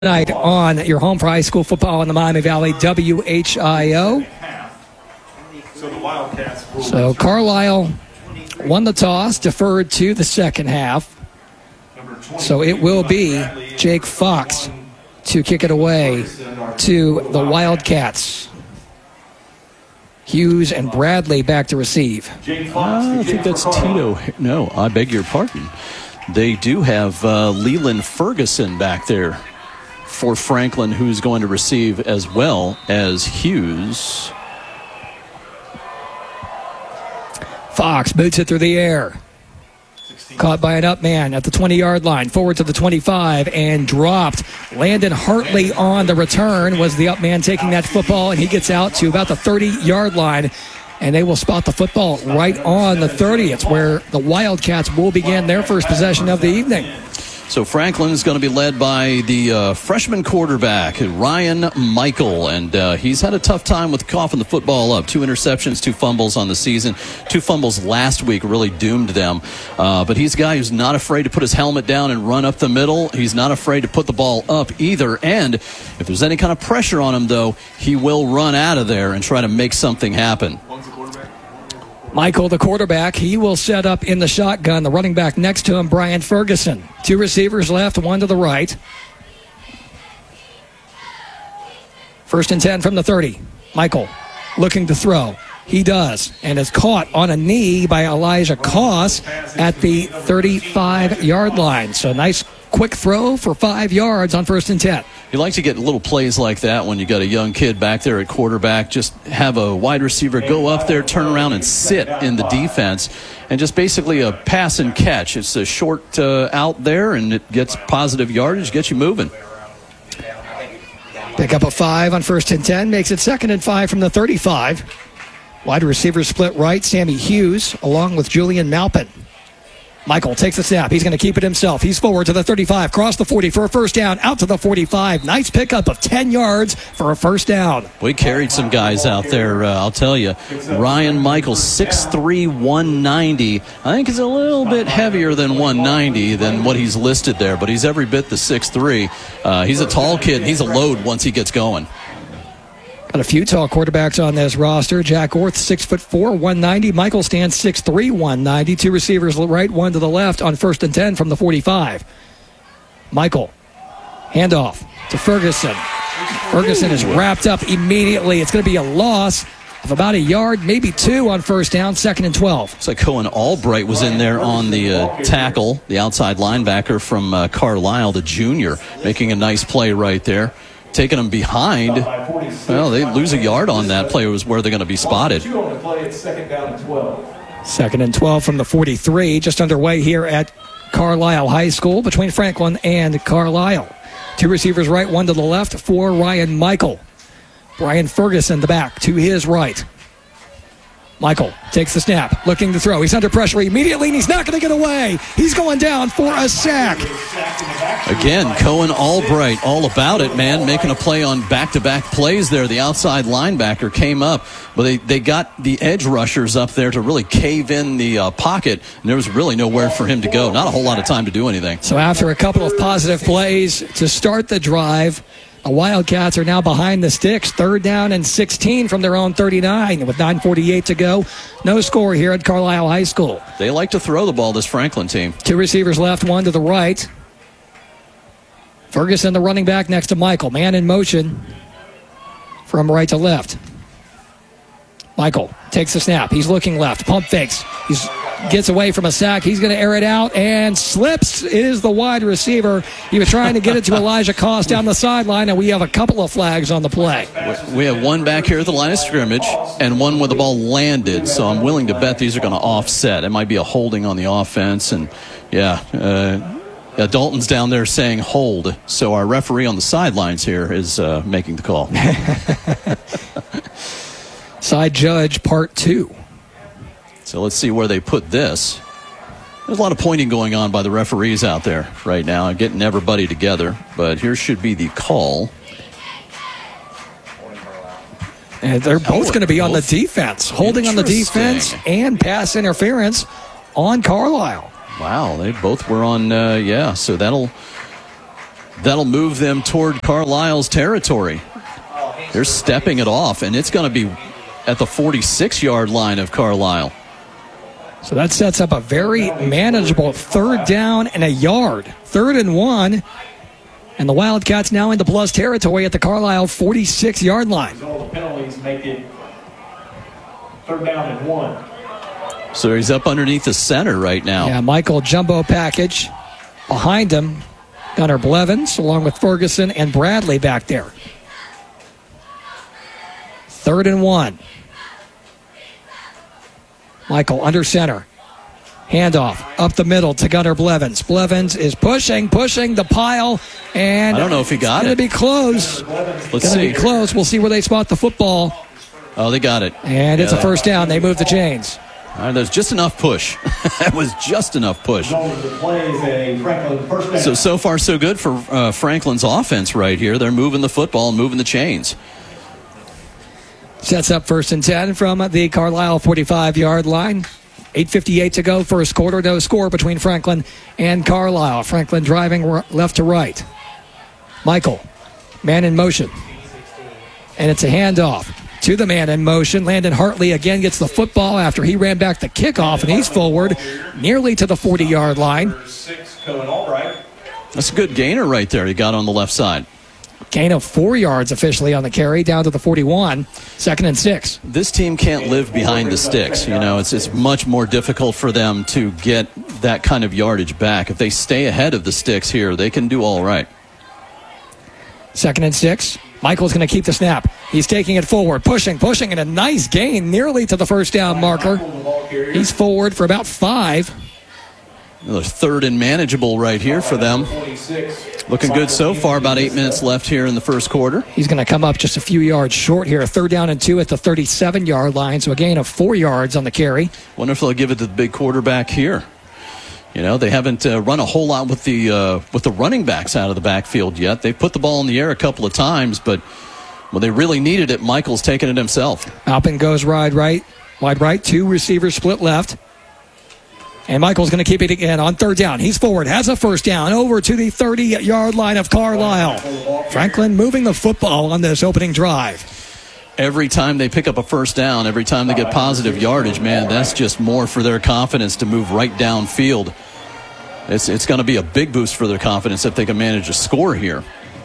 Tonight on your home for high school football in the Miami Valley WHIO. So Carlisle won the toss, deferred to the second half. So it will be Jake Fox to kick it away to the Wildcats. Hughes and Bradley back to receive. I think that's Tito. No, I beg your pardon. They do have Leland Ferguson back there for Franklin, who's going to receive, as well as Hughes. Fox boots it through the air. Caught by an up man at the 20-yard line. Forward to the 25 and dropped. Landon Hartley on the return was the up man taking that football, and he gets out to about the 30-yard line. And they will spot the football right on the 30. It's where the Wildcats will begin their first possession of the evening. So Franklin is going to be led by the freshman quarterback, Ryan Michael, and he's had a tough time with coughing the football up. 2 interceptions, 2 fumbles on the season. 2 fumbles last week really doomed them. But he's a guy who's not afraid to put his helmet down and run up the middle. He's not afraid to put the ball up either. And if there's any kind of pressure on him, though, he will run out of there and try to make something happen. Michael, the quarterback, he will set up in the shotgun. The running back next to him, Brian Ferguson. 2 receivers left, 1 to the right. 1st and 10 from the 30. Michael looking to throw. He does, and is caught on a knee by Elijah Koss at the 35-yard line. So nice quick throw for 5 yards on 1st and 10. You like to get little plays like that when you got a young kid back there at quarterback. Just have a wide receiver go up there, turn around, and sit in the defense. And just basically a pass and catch. It's a short out there, and it gets positive yardage, gets you moving. Pick up a 5 on 1st and 10. Makes it 2nd and 5 from the 35. Wide receiver split right. Sammy Hughes along with Julian Malpin. Michael takes the snap. He's going to keep it himself. He's forward to the 35, cross the 40 for a first down, out to the 45. Nice pickup of 10 yards for a first down. We carried some guys out there, I'll tell you. Ryan Michael, 6'3", 190. I think he's a little bit heavier than 190 than what he's listed there, but he's every bit the 6'3". He's a tall kid, and he's a load once he gets going. Got a few tall quarterbacks on this roster. Jack Orth, 6'4", 190. Michael stands 6'3", 190. 2 receivers right, 1 to the left on 1st and 10 from the 45. Michael, handoff to Ferguson. Ferguson is wrapped up immediately. It's going to be a loss of about a yard, maybe 2 on 1st down, 2nd and 12. Looks like Cohen Albright was in there on the tackle, the outside linebacker from Carlisle, the junior, making a nice play right there. Taking them behind. Well, they lose a yard on that play was where they're going to be spotted. 2nd and 12 from the 43, just underway here at Carlisle High School between Franklin and Carlisle. 2 receivers right, 1 to the left for Ryan Michael. Brian Ferguson, the back, to his right. Michael takes the snap, looking to throw. He's under pressure immediately, and he's not going to get away. He's going down for a sack. Again, Cohen Albright, all about it, man, making a play on back-to-back plays there. The outside linebacker came up, but they got the edge rushers up there to really cave in the pocket, and there was really nowhere for him to go. Not a whole lot of time to do anything. So after a couple of positive plays to start the drive, the Wildcats are now behind the sticks. 3rd down and 16 from their own 39 with 9:48 to go. No score here at Carlisle High School. They like to throw the ball, this Franklin team. 2 receivers left, 1 to the right. Ferguson, the running back, next to Michael. Man in motion from right to left. Michael takes the snap. He's looking left. Pump fakes. He gets away from a sack. He's going to air it out and slips. It is the wide receiver. He was trying to get it to Elijah Koss down the sideline, and we have a couple of flags on the play. We have 1 back here at the line of scrimmage and 1 where the ball landed, so I'm willing to bet these are going to offset. It might be a holding on the offense, and Dalton's down there saying hold, so our referee on the sidelines here is making the call. Side judge, part 2. So let's see where they put this. There's a lot of pointing going on by the referees out there right now, getting everybody together. But here should be the call. And they're both going to be on the defense. Holding on the defense and pass interference on Carlisle. Wow, they both were on, so that'll That'll move them toward Carlisle's territory. They're stepping it off, and it's going to be at the 46-yard line of Carlisle. So that sets up a very manageable 3rd down and a yard. 3rd and 1. And the Wildcats now into plus territory at the Carlisle 46-yard line. So the penalties make it 3rd down and 1. So he's up underneath the center right now. Yeah, Michael jumbo package. Behind him, Gunnar Blevins, along with Ferguson and Bradley back there. 3rd and 1. Michael under center. Handoff up the middle to Gunnar Blevins. Blevins is pushing the pile, and I don't know if he got it. it. Going to be close. Let's see. Going to be close. We'll see where they spot the football. Oh, they got it. And it's a first down. They move the chains. All right, there's just enough push. That was just enough push. So far, so good for Franklin's offense right here. They're moving the football and moving the chains. Sets up 1st and 10 from the Carlisle 45-yard line. 8:58 to go, first quarter. No score between Franklin and Carlisle. Franklin driving left to right. Michael, man in motion. And it's a handoff to the man in motion. Landon Hartley again gets the football after he ran back the kickoff, and he's forward nearly to the 40-yard line. That's a good gainer right there he got on the left side. Gain of 4 yards officially on the carry, down to the 41. 2nd and 6. This team can't live behind the sticks. You know, it's much more difficult for them to get that kind of yardage back. If they stay ahead of the sticks here, they can do all right. 2nd and 6. Michael's going to keep the snap. He's taking it forward, pushing, and a nice gain nearly to the first down marker. He's forward for about 5. Another 3rd and manageable right here for them. Looking good so far. About 8 minutes left here in the first quarter. He's going to come up just a few yards short here. 3rd down and 2 at the 37-yard line, so a gain of 4 yards on the carry. Wonder if they'll give it to the big quarterback here. You know, they haven't run a whole lot with the running backs out of the backfield yet. They've put the ball in the air a couple of times, but when they really needed it, Michael's taken it himself. Alpin goes wide right. 2 receivers split left. And Michael's going to keep it again on 3rd down. He's forward, has a first down, over to the 30-yard line of Carlisle. Franklin moving the football on this opening drive. Every time they pick up a first down, every time they get positive yardage, man, that's just more for their confidence to move right downfield. It's going to be a big boost for their confidence if they can manage a score here.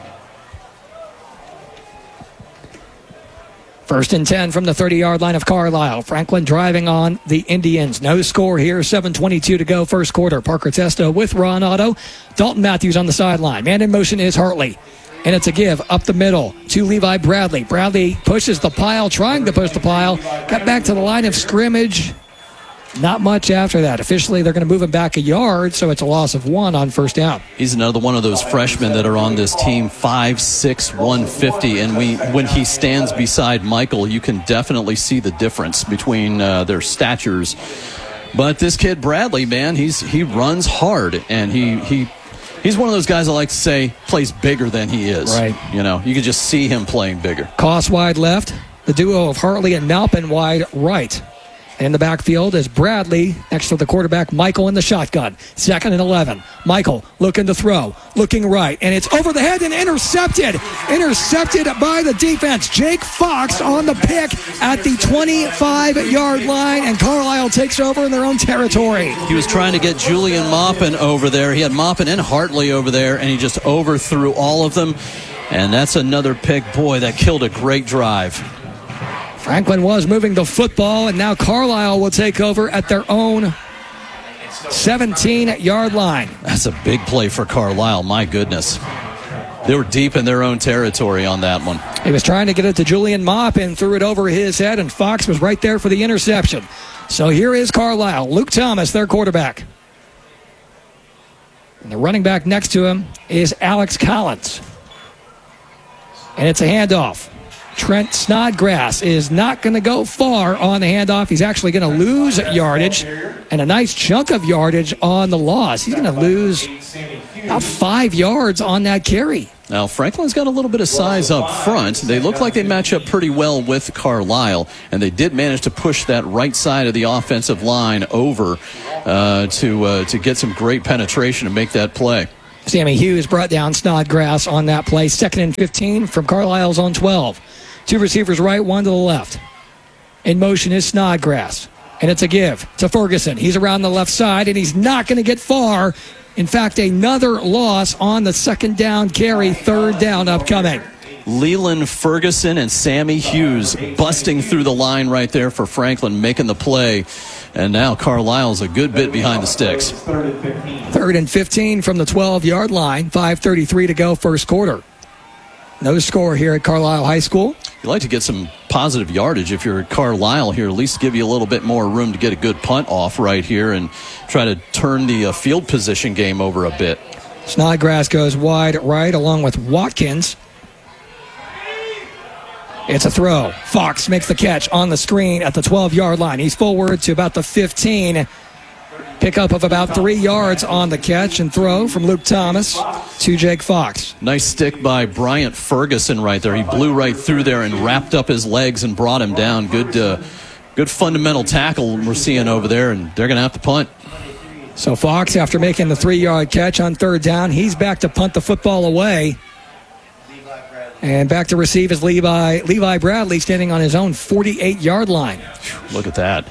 1st and 10 from the 30-yard line of Carlisle. Franklin driving on the Indians. No score here. 7:22 to go, first quarter. Parker Testo with Ron Otto. Dalton Matthews on the sideline. Man in motion is Hartley. And it's a give up the middle to Levi Bradley. Bradley pushes the pile, trying to push the pile. Got back to the line of scrimmage. Not much after that. Officially, they're going to move him back a yard, so it's a loss of 1 on first down. He's another one of those freshmen that are on this team, 5'6", 150, and when he stands beside Michael, you can definitely see the difference between their statures. But this kid, Bradley, man, he runs hard, and he's one of those guys I like to say plays bigger than he is. Right. You know, you can just see him playing bigger. Koss wide left. The duo of Hartley and Malpin wide right. In the backfield is Bradley next to the quarterback, Michael in the shotgun. 2nd and 11. Michael looking to throw, looking right, and it's over the head and intercepted. Intercepted by the defense. Jake Fox on the pick at the 25-yard line, and Carlisle takes over in their own territory. He was trying to get Julian Maupin over there. He had Maupin and Hartley over there, and he just overthrew all of them. And that's another pick. Boy, that killed a great drive. Franklin was moving the football, and now Carlisle will take over at their own 17-yard line. That's a big play for Carlisle. My goodness. They were deep in their own territory on that one. He was trying to get it to Julian Maupin, threw it over his head, and Fox was right there for the interception. So here is Carlisle. Luke Thomas, their quarterback. And the running back next to him is Alex Collins. And it's a handoff. Trent Snodgrass is not going to go far on the handoff. He's actually going to lose yardage and a nice chunk of yardage on the loss. He's going to lose about 5 yards on that carry. Now, Franklin's got a little bit of size up front. They look like they match up pretty well with Carlisle, and they did manage to push that right side of the offensive line over to get some great penetration and make that play. Sammy Hughes brought down Snodgrass on that play. 2nd and 15 from Carlisle's own 12. 2 receivers right, 1 to the left. In motion is Snodgrass. And it's a give to Ferguson. He's around the left side, and he's not going to get far. In fact, another loss on the 2nd down carry, 3rd down upcoming. Leland Ferguson and Sammy Hughes busting through the line right there for Franklin, making the play. And now Carlisle's a good bit behind the sticks. 3rd and 15 from the 12-yard line. 5:33 to go, first quarter. No score here at Carlisle High School. You like to get some positive yardage if you're at Carlisle here, at least give you a little bit more room to get a good punt off right here and try to turn the field position game over a bit. Snodgrass goes wide right along with Watkins. It's a throw. Fox makes the catch on the screen at the 12-yard line. He's forward to about the 15. Pickup of about 3 yards on the catch and throw from Luke Thomas to Jake Fox. Nice stick by Bryant Ferguson right there. He blew right through there and wrapped up his legs and brought him down. Good fundamental tackle we're seeing over there, and they're going to have to punt. So Fox, after making the 3-yard catch on 3rd down, he's back to punt the football away. And back to receive is Levi Bradley standing on his own 48-yard line. Look at that.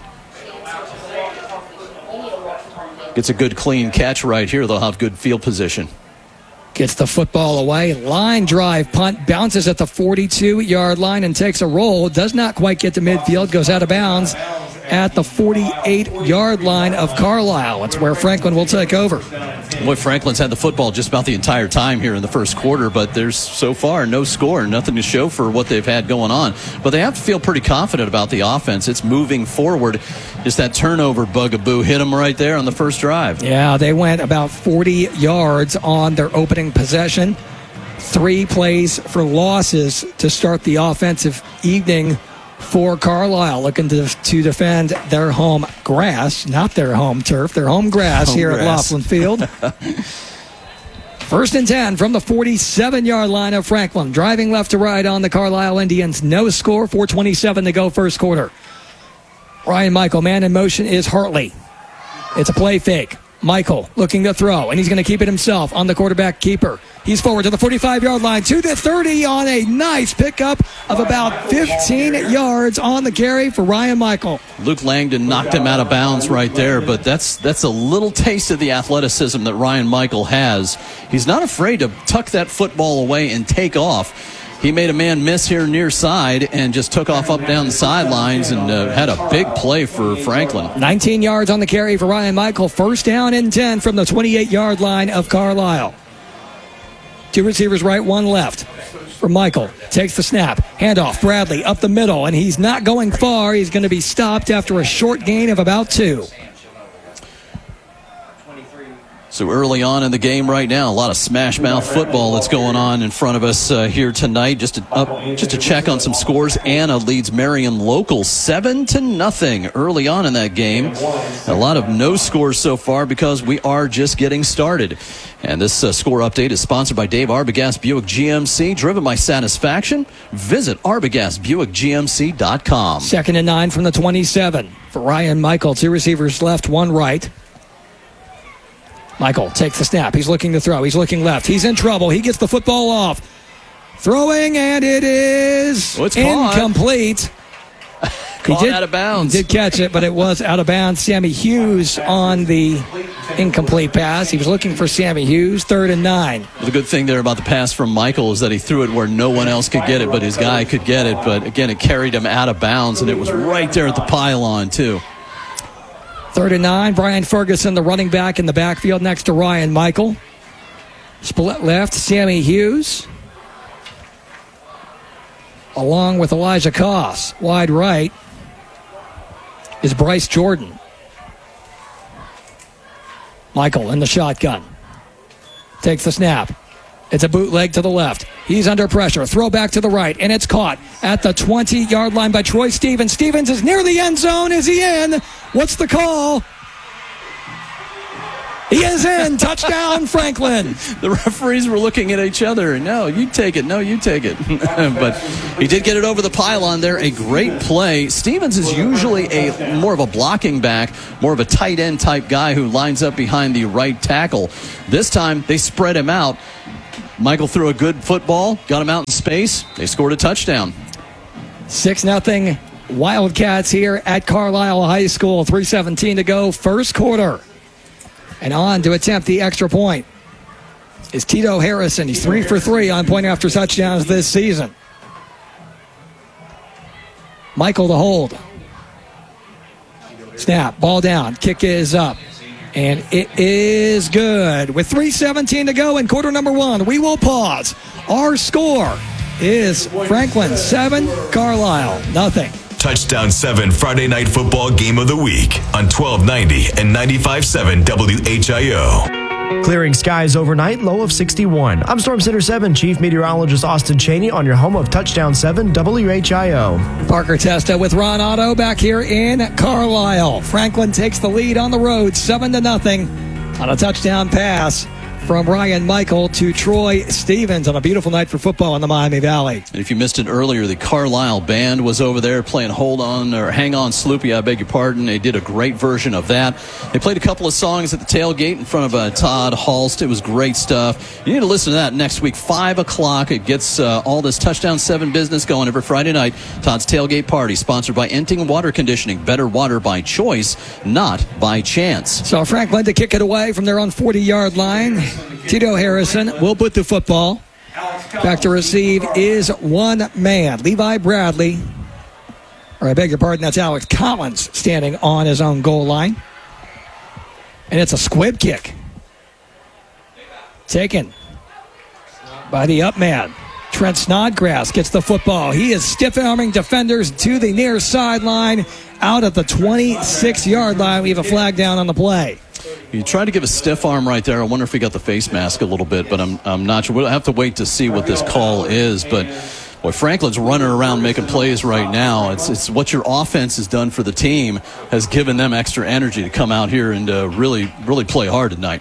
Gets a good clean catch right here. They'll have good field position. Gets the football away. Line drive punt. Bounces at the 42-yard line and takes a roll. Does not quite get to midfield. Goes out of bounds at the 48-yard line of Carlisle. That's where Franklin will take over. Boy, Franklin's had the football just about the entire time here in the first quarter, but there's so far no score, nothing to show for what they've had going on. But they have to feel pretty confident about the offense. It's moving forward. Just that turnover bugaboo hit them right there on the first drive. Yeah, they went about 40 yards on their opening possession. 3 plays for losses to start the offensive evening for Carlisle, looking to defend their home grass, not their home turf, their home grass here at Laughlin Field. 1st and 10 from the 47-yard line of Franklin. Driving left to right on the Carlisle Indians. No score, 4:27 to go, first quarter. Ryan Michael, man in motion is Hartley. It's a play fake. Michael looking to throw, and he's going to keep it himself on the quarterback keeper. He's forward to the 45-yard line, to the 30 on a nice pickup of about 15 yards on the carry for Ryan Michael. Luke Langdon knocked him out of bounds right there, but that's a little taste of the athleticism that Ryan Michael has. He's not afraid to tuck that football away and take off. He made a man miss here near side and just took off up down the sidelines and had a big play for Franklin. 19 yards on the carry for Ryan Michael. 1st down and 10 from the 28-yard line of Carlisle. 2 receivers right, 1 left for Michael. Takes the snap. Handoff. Bradley up the middle, and he's not going far. He's going to be stopped after a short gain of about 2. So early on in the game right now, a lot of smash mouth football that's going on in front of us here tonight. Just to check on some scores, Anna leads Marion Local 7-0 early on in that game. A lot of no scores so far because we are just getting started. And this score update is sponsored by Dave Arbogast Buick GMC, driven by satisfaction. Visit ArbogastBuickGMC.com. 2nd and 9 from the 27 for Ryan Michael. 2 receivers left, 1 right. Michael takes the snap. He's looking to throw. He's looking left. He's in trouble. He gets the football off. Throwing, and it is incomplete. Caught out of bounds. He did catch it, but it was out of bounds. Sammy Hughes on the incomplete pass. He was looking for Sammy Hughes. 3rd and 9. The good thing there about the pass from Michael is that he threw it where no one else could get it, but his guy could get it. But again, it carried him out of bounds, and it was right there at the pylon, too. 3rd and 9. Brian Ferguson, the running back in the backfield next to Ryan Michael. Split left, Sammy Hughes. Along with Elijah Koss. Wide right is Bryce Jordan. Michael in the shotgun. Takes the snap. It's a bootleg to the left. He's under pressure. Throw back to the right, and it's caught at the 20-yard line by Troy Stevens. Stevens is near the end zone. Is he in? What's the call? He is in. Touchdown, Franklin. The referees were looking at each other. No, you take it. No, you take it. But he did get it over the pylon there. A great play. Stevens is usually more of a blocking back, more of a tight end type guy who lines up behind the right tackle. This time they spread him out. Michael threw a good football, got him out in space. They scored a touchdown. 6-0 Wildcats here at Carlisle High School. 3:17 to go, first quarter. And on to attempt the extra point is Tito Harrison. He's 3 for 3 on point after touchdowns this season. Michael to hold. Snap, ball down, kick is up. And it is good. With 3:17 to go in quarter number 1, we will pause. Our score is Franklin 7, Carlisle nothing. Touchdown 7 Friday Night Football Game of the Week on 1290 and 95.7 WHIO. Clearing skies overnight, low of 61. I'm Storm Center 7 Chief Meteorologist Austin Cheney on your home of Touchdown 7 WHIO. Parker Testa with Ron Otto back here in Carlisle. Franklin takes the lead on the road 7-0 on a touchdown pass from Ryan Michael to Troy Stevens on a beautiful night for football in the Miami Valley. And if you missed it earlier, the Carlisle band was over there playing Hold On or Hang On Sloopy, I beg your pardon. They did a great version of that. They played a couple of songs at the tailgate in front of Todd Halst. It was great stuff. You need to listen to that next week, 5 o'clock. It gets all this Touchdown 7 business going every Friday night. Todd's Tailgate Party, sponsored by Enting Water Conditioning. Better water by choice, not by chance. So Franklin to kick it away from their own 40-yard line. Tito Harrison will put the football. Back to receive is one man. Levi Bradley. Or I beg your pardon, that's Alex Collins standing on his own goal line. And it's a squib kick. Taken by the up man. Trent Snodgrass gets the football. He is stiff-arming defenders to the near sideline. Out at the 26-yard line. We have a flag down on the play. He tried to give a stiff arm right there. I wonder if he got the face mask a little bit, but I'm not sure. We'll have to wait to see what this call is. But boy, Franklin's running around making plays right now. It's what your offense has done for the team has given them extra energy to come out here and really play hard tonight.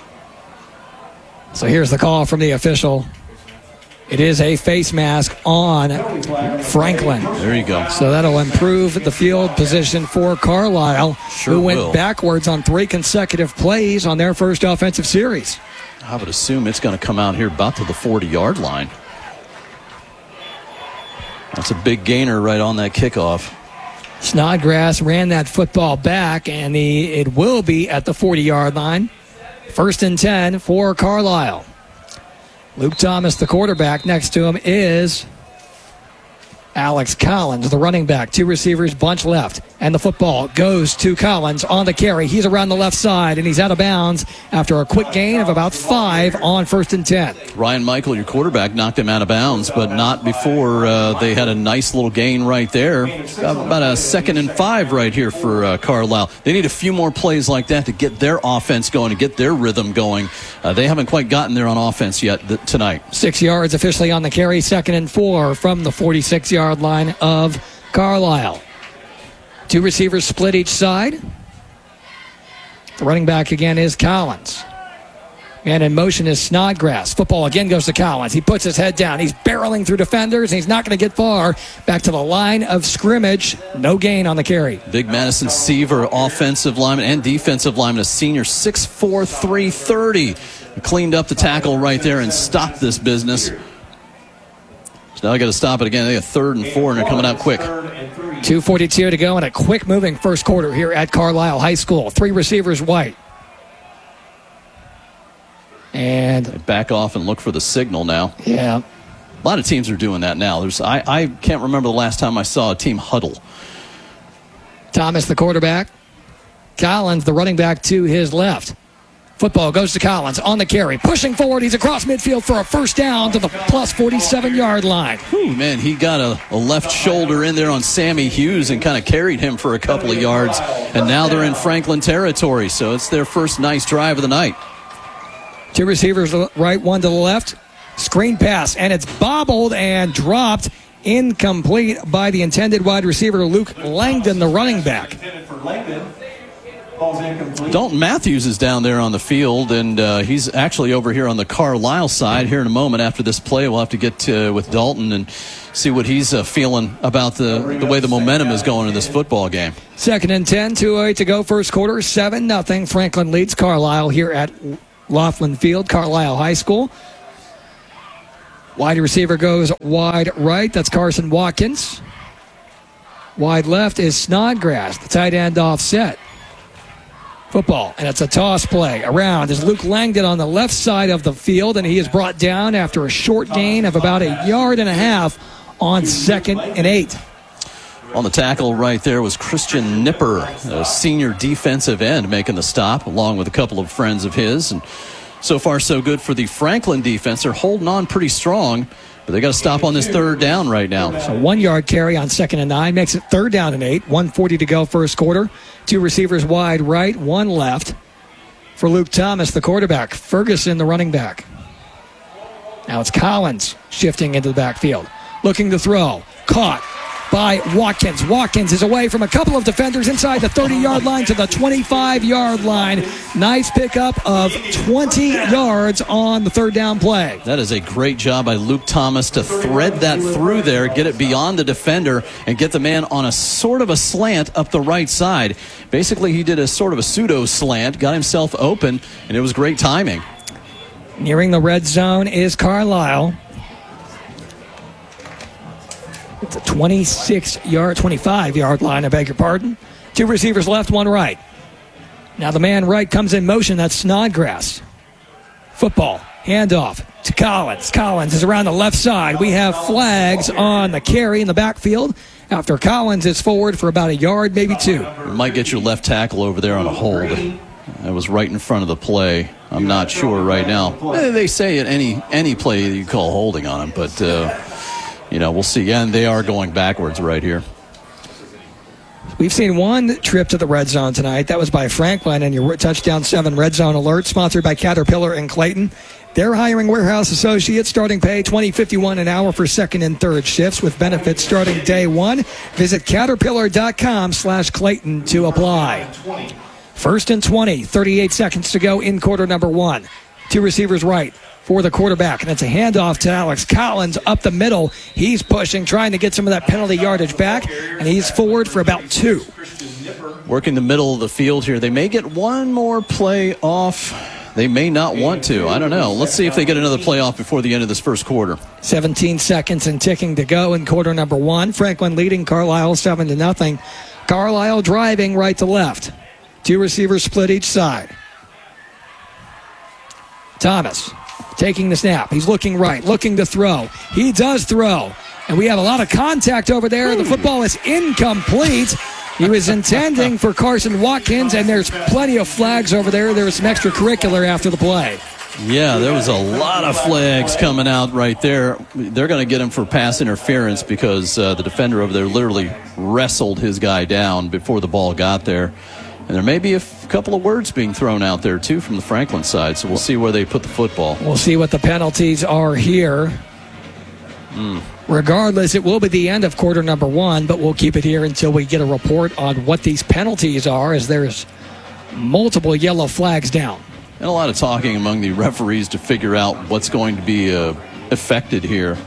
So here's the call from the official. It is a face mask on Franklin. There you go. So that'll improve the field position for Carlisle, who went backwards on 3 consecutive plays on their first offensive series. I would assume it's going to come out here about to the 40-yard line. That's a big gainer right on that kickoff. Snodgrass ran that football back, and it will be at the 40-yard line. 1st and 10 for Carlisle. Luke Thomas, the quarterback. Next to him is Alex Collins, the running back. 2 receivers, bunch left. And the football goes to Collins on the carry. He's around the left side, and he's out of bounds after a quick gain of about 5 on 1st and 10. Ryan Michael, your quarterback, knocked him out of bounds, but not before they had a nice little gain right there. About a 2nd and 5 right here for Carlisle. They need a few more plays like that to get their offense going, to get their rhythm going. They haven't quite gotten there on offense yet tonight. 6 yards officially on the carry. 2nd and 4 from the 46-yard line of Carlisle. 2 receivers split each side. The running back again is Collins. And in motion is Snodgrass. Football again goes to Collins. He puts his head down. He's barreling through defenders. He's not going to get far. Back to the line of scrimmage. No gain on the carry. Big Madison Seaver, offensive lineman and defensive lineman, a senior, 6'4", 330. Cleaned up the tackle right there and stopped this business. So now I got to stop it again. They got 3rd and 4, and they're coming out quick. 2:42 to go in a quick-moving first quarter here at Carlisle High School. 3 receivers white. And they back off and look for the signal now. Yeah. A lot of teams are doing that now. I can't remember the last time I saw a team huddle. Thomas, the quarterback. Collins, the running back, to his left. Football goes to Collins on the carry. Pushing forward. He's across midfield for a first down to the plus 47-yard line. Whew, man, he got a left shoulder in there on Sammy Hughes and kind of carried him for a couple of yards. And now they're in Franklin territory, so it's their first nice drive of the night. 2 receivers right, 1 to the left. Screen pass, and it's bobbled and dropped. Incomplete by the intended wide receiver, Luke Langdon, the running back. Ball's incomplete. Dalton Matthews is down there on the field, and he's actually over here on the Carlisle side. Here in a moment after this play, we'll have to get with Dalton and see what he's feeling about the way the momentum is going in this football game. 2nd and 10, 2:08 to go, first quarter, 7-0. Franklin leads Carlisle here at Laughlin Field, Carlisle High School. Wide receiver goes wide right. That's Carson Watkins. Wide left is Snodgrass, the tight end offset. Football, and it's a toss play. Around is Luke Langdon on the left side of the field, and he is brought down after a short gain of about 1.5 yards on 2nd and 8. On the tackle right there was Christian Nipper, a senior defensive end, making the stop, along with a couple of friends of his. And so far, so good for the Franklin defense. They're holding on pretty strong, but they got to stop on this 3rd down right now. So 1 yard carry on 2nd and 9 makes it 3rd down and 8. 1:40 to go, first quarter. 2 receivers wide right, 1 left for Luke Thomas, the quarterback. Ferguson, the running back. Now it's Collins shifting into the backfield, looking to throw. Caught by Watkins. Watkins is away from a couple of defenders inside the 30-yard line to the 25-yard line. Nice pickup of 20 yards on the 3rd down play. That is a great job by Luke Thomas to thread that through there, get it beyond the defender, and get the man on a sort of a slant up the right side. Basically, he did a sort of a pseudo slant, got himself open, and it was great timing. Nearing the red zone is Carlisle. It's a 25-yard line, I beg your pardon. 2 receivers left, 1 right. Now the man right comes in motion. That's Snodgrass. Football, handoff to Collins. Collins is around the left side. We have flags on the carry in the backfield after Collins is forward for about 1 yard, maybe 2. You might get your left tackle over there on a hold. That was right in front of the play. I'm not sure right now. They say at any play you call holding on him, but... we'll see. And they are going backwards right here. We've seen 1 trip to the red zone tonight. That was by Franklin, and your touchdown 7 red zone alert, sponsored by Caterpillar and Clayton. They're hiring warehouse associates, starting pay $20.51 an hour for 2nd and 3rd shifts with benefits starting day 1. Visit Caterpillar.com/Clayton to apply. 1st and 20, 38 seconds to go in quarter number 1. 2 receivers right for the quarterback, and it's a handoff to Alex Collins up the middle. He's pushing, trying to get some of that penalty yardage back, and he's forward for about 2. Working the middle of the field here. They may get one more play off. They may not want to. I don't know. Let's see if they get another play off before the end of this first quarter. 17 seconds and ticking to go in quarter number 1. Franklin leading Carlisle 7-0. Carlisle driving right to left. 2 receivers split each side. Thomas taking the snap. He's looking right, looking to throw. He does throw. And we have a lot of contact over there. The football is incomplete. He was intending for Carson Watkins, and there's plenty of flags over there. There was some extracurricular after the play. Yeah, there was a lot of flags coming out right there. They're going to get him for pass interference because the defender over there literally wrestled his guy down before the ball got there. And there may be a couple of words being thrown out there, too, from the Franklin side. So we'll see where they put the football. We'll see what the penalties are here. Regardless, it will be the end of quarter number 1, but we'll keep it here until we get a report on what these penalties are, as there's multiple yellow flags down. And a lot of talking among the referees to figure out what's going to be affected here.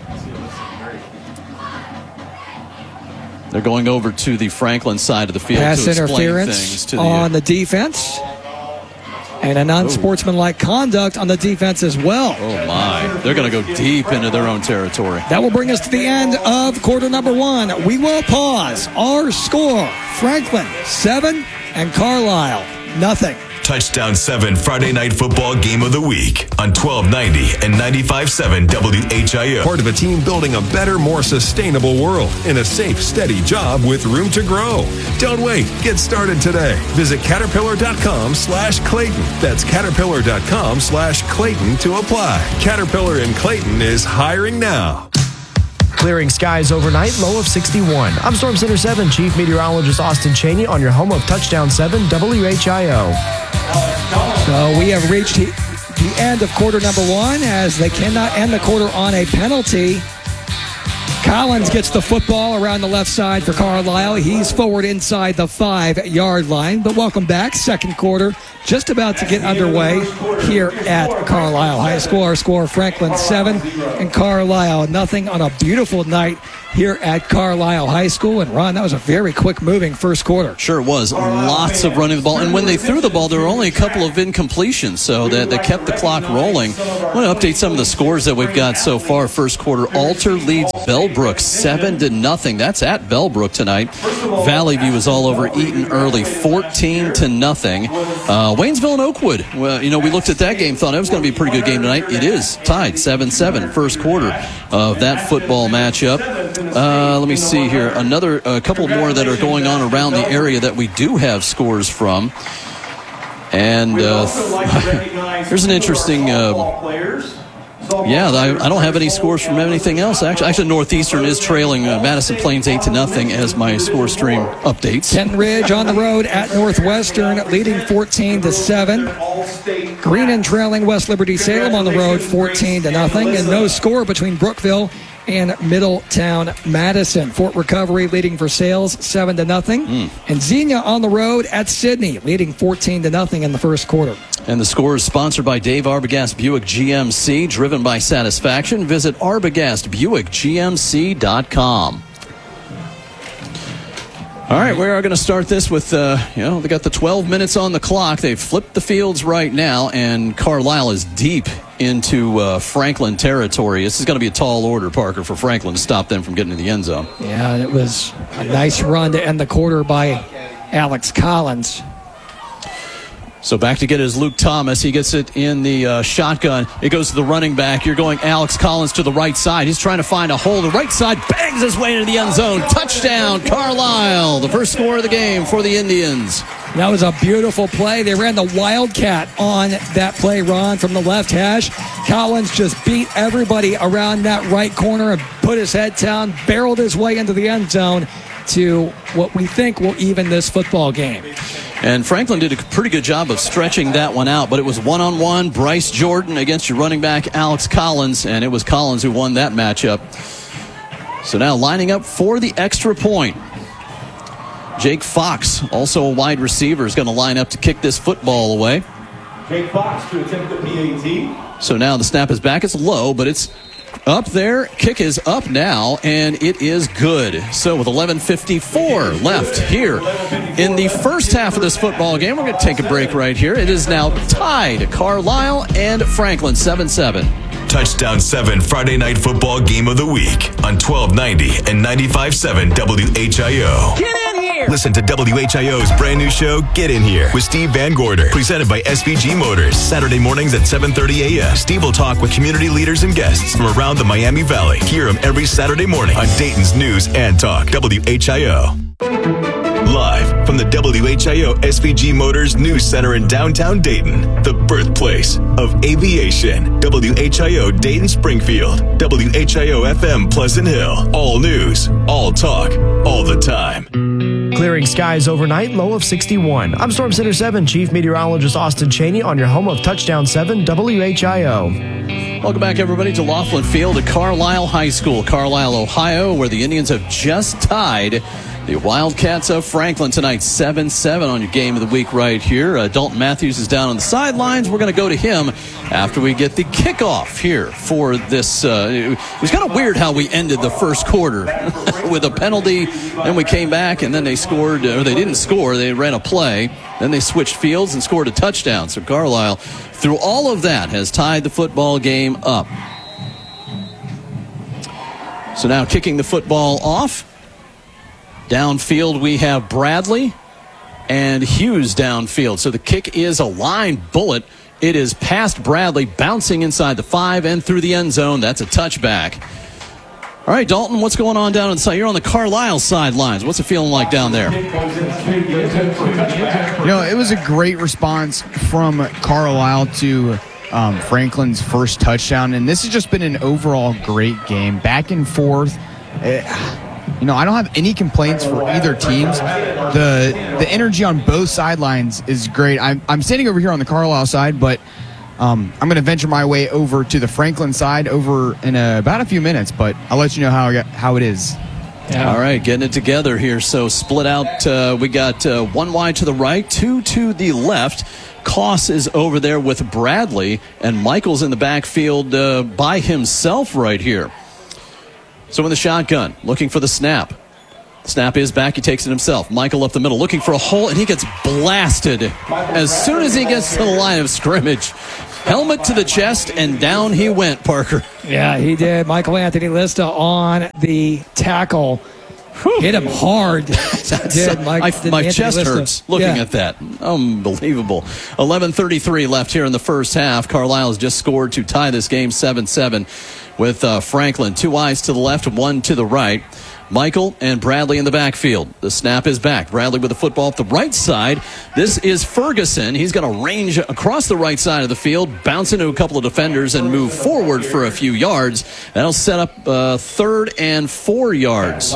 They're going over to the Franklin side of the field Pass to explain interference things to on the defense. And a non-sportsmanlike conduct on the defense as well. Oh, my. They're going to go deep into their own territory. That will bring us to the end of quarter number 1. We will pause. Our score, Franklin 7 and Carlisle 0. Touchdown 7 Friday Night Football Game of the Week on 1290 and 95.7 WHIO. Part of a team building a better, more sustainable world in a safe, steady job with room to grow. Don't wait. Get started today. Visit Caterpillar.com/Clayton. That's Caterpillar.com/Clayton to apply. Caterpillar in Clayton is hiring now. Clearing skies overnight, low of 61. I'm Storm Center 7 Chief Meteorologist Austin Cheney on your home of Touchdown 7 WHIO. So we have reached the end of quarter number 1, as they cannot end the quarter on a penalty. Collins gets the football around the left side for Carlisle. He's forward inside the 5-yard line. But welcome back. Second quarter just about to get underway here at Carlisle High School. Our score, Franklin 7 and Carlisle nothing on a beautiful night here at Carlisle High School. And Ron, that was a very quick moving first quarter. Sure it was. Lots of running the ball. And when they threw the ball, there were only a couple of incompletions, so that kept the clock rolling. I want to update some of the scores that we've got so far. First quarter, Alter leads Bellbrook 7-0. That's at Bellbrook tonight. Valley View is all over Eaton early, 14-0. Waynesville and Oakwood. Well, we looked at that game, thought it was going to be a pretty good game tonight. It is tied 7-7. First quarter of that football matchup. Let me see here. A couple more that are going on around the area that we do have scores from. And there's an interesting... I don't have any scores from anything else. Actually, Northeastern is trailing Madison Plains 8-0 as my score stream updates. Kenton Ridge on the road at Northwestern, leading 14-7. Greenon trailing West Liberty Salem on the road, 14-0, and no score between Brookville and Middletown Madison. Fort Recovery leading for Sales 7-0. And Xenia on the road at Sydney, leading 14-0 in the first quarter. And the score is sponsored by Dave Arbogast Buick GMC, driven by satisfaction. Visit ArbogastBuickGMC.com. All right, we are going to start this with, they got the 12 minutes on the clock. They've flipped the fields right now, and Carlisle is deep into Franklin territory. This is going to be a tall order, Parker, for Franklin to stop them from getting to the end zone. Yeah, it was a nice run to end the quarter by Alex Collins. So back to get it is Luke Thomas. He gets it in the shotgun. It goes to the running back. You're going Alex Collins to the right side. He's trying to find a hole. The right side bangs his way into the end zone. Touchdown, Carlisle. The first score of the game for the Indians. That was a beautiful play. They ran the Wildcat on that play, Ron, from the left hash. Collins just beat everybody around that right corner and put his head down, barreled his way into the end zone to what we think will even this football game. And Franklin did a pretty good job of stretching that one out, but it was one-on-one, Bryce Jordan against your running back, Alex Collins, and it was Collins who won that matchup. So now lining up for the extra point. Jake Fox, also a wide receiver, is going to line up to kick this football away. Jake Fox to attempt the PAT. So now the snap is back. It's low, but it's up there. Kick is up now, and it is good. So with 11:54 left here in the first half of this football game, we're going to take a break right here. It is now tied, Carlisle and Franklin, 7-7. Touchdown 7 Friday Night Football Game of the Week on 1290 and 95.7 WHIO. Get in here! Listen to WHIO's brand new show, Get In Here, with Steve Van Gorder, presented by SVG Motors. Saturday mornings at 7:30 a.m. Steve will talk with community leaders and guests from around the Miami Valley. Hear him every Saturday morning on Dayton's News and Talk, WHIO. Live from the WHIO SVG Motors News Center in downtown Dayton, the birthplace of aviation. WHIO Dayton Springfield, WHIO FM Pleasant Hill. All news, all talk, all the time. Clearing skies overnight, low of 61. I'm Storm Center 7 Chief Meteorologist Austin Cheney on your home of Touchdown 7 WHIO. Welcome back, everybody, to Laughlin Field at Carlisle High School, Carlisle, Ohio, where the Indians have just tied the Wildcats of Franklin tonight, 7-7 on your game of the week right here. Dalton Matthews is down on the sidelines. We're going to go to him after we get the kickoff here for this. It was kind of weird how we ended the first quarter with a penalty. Then we came back, and then they scored, or they didn't score. They ran a play. Then they switched fields and scored a touchdown. So Carlisle, through all of that, has tied the football game up. So now kicking the football off. Downfield, we have Bradley and Hughes downfield. So the kick is a line bullet. It is past Bradley, bouncing inside the 5 and through the end zone. That's a touchback. All right, Dalton, what's going on down inside? You're on the Carlisle sidelines. What's it feeling like down there? It was a great response from Carlisle to Franklin's first touchdown. And this has just been an overall great game. Back and forth. I don't have any complaints for either teams. The energy on both sidelines is great. I'm standing over here on the Carlisle side, but I'm going to venture my way over to the Franklin side over in about a few minutes, but I'll let you know how it is. Yeah. All right, getting it together here. So split out. We got one wide to the right, two to the left. Koss is over there with Bradley, and Michael's in the backfield by himself right here. So in the shotgun, looking for the snap. Snap is back. He takes it himself. Michael up the middle, looking for a hole, and he gets blasted as soon as he gets to the line of scrimmage. Helmet to the chest, and down he went, Parker. Yeah, he did. Michael Anthony Lista on the tackle. Hit him hard. My chest hurts looking at that. Unbelievable. 11:33 left here in the first half. Carlisle has just scored to tie this game 7-7 with Franklin. 2 eyes to the left, 1 to the right. Michael and Bradley in the backfield. The snap is back. Bradley with the football up the right side. This is Ferguson. He's going to range across the right side of the field, bounce into a couple of defenders, and move forward for a few yards. That'll set up 3rd and 4 yards.